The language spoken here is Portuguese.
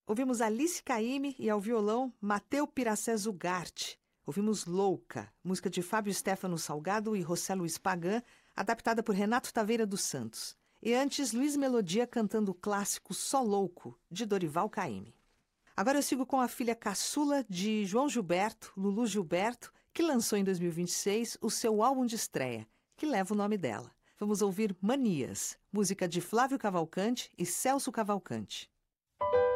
Ouvimos Alice Caymmi e ao violão Mateu Piracés Ugarte. Ouvimos Louca, música de Fábio Stefano Salgado e José Luiz Pagan, adaptada por Renato Taveira dos Santos. E antes, Luiz Melodia cantando o clássico Só Louco, de Dorival Caymmi. Agora eu sigo com a filha caçula de João Gilberto, Lulu Gilberto, que lançou em 2026 o seu álbum de estreia, que leva o nome dela. Vamos ouvir Manias, música de Flávio Cavalcante e Celso Cavalcante.